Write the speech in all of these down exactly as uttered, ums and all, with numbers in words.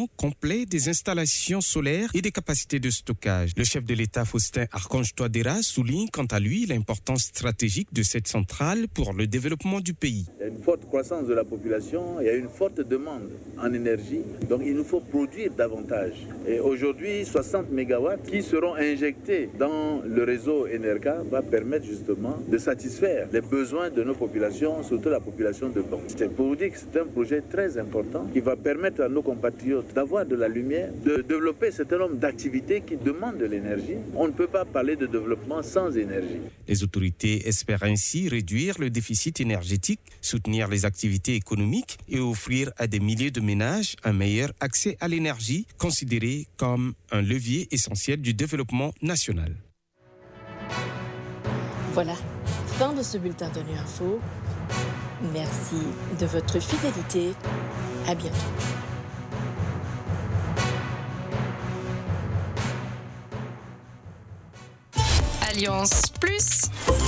déploiement complet des installations solaires et des capacités de stockage. Le chef de l'État, Faustin Archange Touadéra, souligne quant à lui l'importance stratégique de cette centrale pour le développement du pays. Il y a une forte croissance de la population, il y a une forte demande en énergie, donc il nous faut produire davantage. Et aujourd'hui, soixante mégawatts qui seront injectés dans le réseau Energa va permettre justement de satisfaire les besoins de nos populations, surtout la population de Ban. C'est pour vous dire que c'est un projet très important qui va permettre à nos compatriotes d'avoir de la lumière, de développer un certain nombre d'activités qui demandent de l'énergie. On ne peut pas parler de développement sans énergie. Les autorités espèrent ainsi réduire le déficit énergétique, soutenir les activités économiques et offrir à des milliers de ménages un meilleur accès à l'énergie, considéré comme un levier essentiel du développement national. Voilà, fin de ce bulletin de Nu Info. Merci de votre fidélité. À bientôt. Alliance Plus.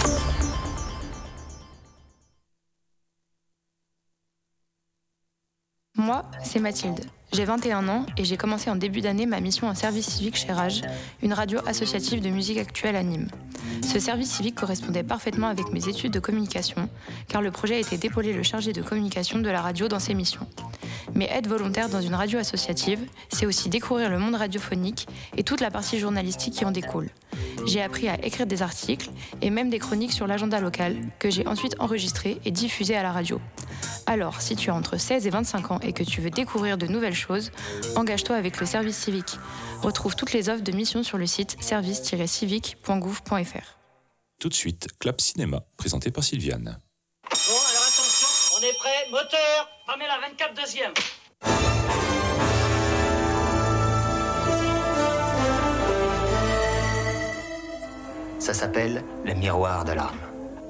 Moi, c'est Mathilde. J'ai vingt et un ans et j'ai commencé en début d'année ma mission en service civique chez Rage, une radio associative de musique actuelle à Nîmes. Ce service civique correspondait parfaitement avec mes études de communication, car le projet était d'épauler le chargé de communication de la radio dans ses missions. Mais être volontaire dans une radio associative, c'est aussi découvrir le monde radiophonique et toute la partie journalistique qui en découle. J'ai appris à écrire des articles et même des chroniques sur l'agenda local que j'ai ensuite enregistrées et diffusées à la radio. Alors, si tu as entre seize et vingt-cinq ans et que tu veux découvrir de nouvelles choses, engage-toi avec le service civique. Retrouve toutes les offres de mission sur le site service tiret civique point gouv point f r. Tout de suite, Clap Cinéma, présenté par Sylviane. Bon, alors attention, on est prêt, moteur, Pamela vingt-quatre deuxième. Ça s'appelle le miroir de l'âme.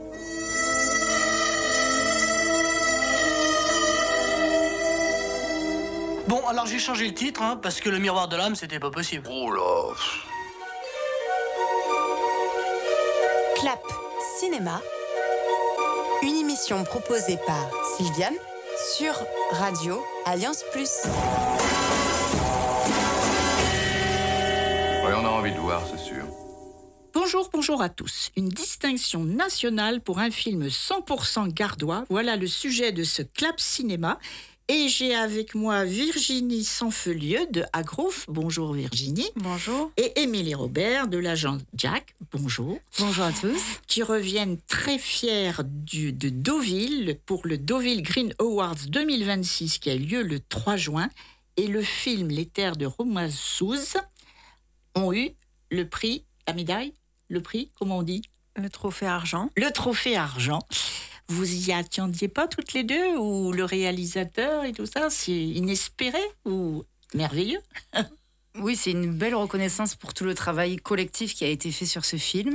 Bon, alors j'ai changé le titre, hein, parce que le miroir de l'âme, c'était pas possible. Oh là. Clap Cinéma, une émission proposée par Sylviane sur Radio Alliance Plus. Oui, on a envie de voir, c'est sûr. Bonjour, bonjour à tous. Une distinction nationale pour un film cent pour cent gardois. Voilà le sujet de ce Clap Cinéma. Et j'ai avec moi Virginie Sanfelieu de Agrouf. Bonjour Virginie. Bonjour. Et Émilie Robert de l'agence Jack. Bonjour. Bonjour à tous. Qui reviennent très fiers du, de Deauville pour le Deauville Green Awards deux mille vingt-six qui a eu lieu le trois juin. Et le film Les Terres de Roumazouz ont eu le prix, la médaille, le prix, comment on dit ? Le trophée argent. Le trophée argent. Vous y attendiez pas toutes les deux, ou le réalisateur et tout ça, c'est inespéré ou merveilleux? Oui, c'est une belle reconnaissance pour tout le travail collectif qui a été fait sur ce film.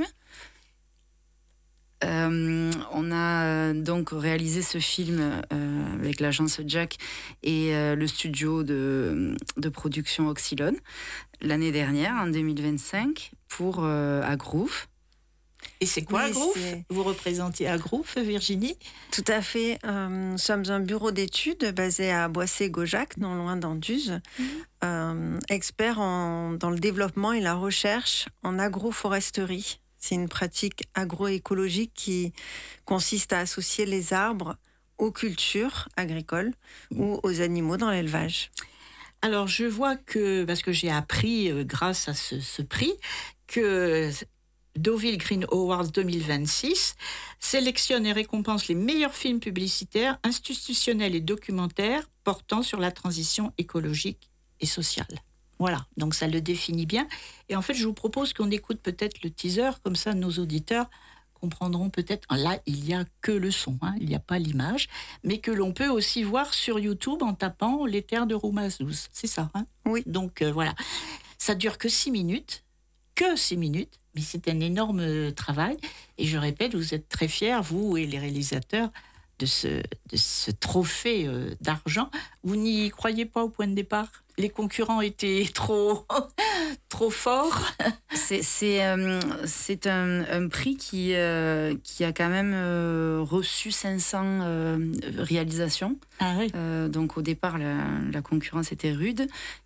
Euh, on a donc réalisé ce film euh, avec l'agence Jack et euh, le studio de, de production Oxylone l'année dernière, en deux mille vingt-cinq, pour euh, Agrouf. Et c'est quoi oui, Agrouf c'est... Vous représentez Agrouf, Virginie? Tout à fait. Euh, nous sommes un bureau d'études basé à Boissé-Gaujac, non loin d'Anduze, mmh. euh, expert en, dans le développement et la recherche en agroforesterie. C'est une pratique agroécologique qui consiste à associer les arbres aux cultures agricoles mmh. ou aux animaux dans l'élevage. Alors, je vois que, parce que j'ai appris euh, grâce à ce, ce prix, que Deauville Green Awards deux mille vingt-six sélectionne et récompense les meilleurs films publicitaires, institutionnels et documentaires portant sur la transition écologique et sociale. Voilà, donc ça le définit bien. Et en fait, je vous propose qu'on écoute peut-être le teaser, comme ça nos auditeurs comprendront peut-être. Là, il n'y a que le son, hein, il n'y a pas l'image, mais que l'on peut aussi voir sur YouTube en tapant Les Terres de Roumazouz. C'est ça, hein? Oui. Donc euh, voilà, ça dure que six minutes, que six minutes, mais c'est un énorme travail. Et je répète, vous êtes très fiers, vous et les réalisateurs, de ce, de ce trophée euh, d'argent. Vous n'y croyez pas au point de départ? Les concurrents étaient trop, trop forts. C'est, c'est, euh, c'est un, un prix qui, euh, qui a quand même euh, reçu cinq cents euh, réalisations. Ah oui. Euh, donc au départ, la, la concurrence était rude.